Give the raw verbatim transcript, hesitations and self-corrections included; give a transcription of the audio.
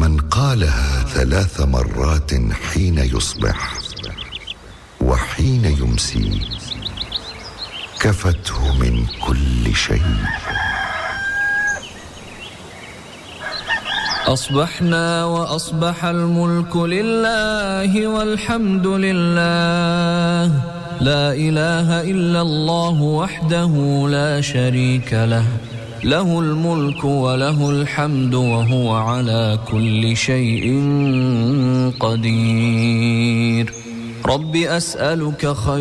من قالها ثلاث مرات حين يصبح وحين يمسي كفته من كل شيء. أصبحنا وأصبح الملك لله والحمد لله، لا إله إلا الله وحده لا شريك له، له الملك وله الحمد وهو على كل شيء قدير. رب أسألك خير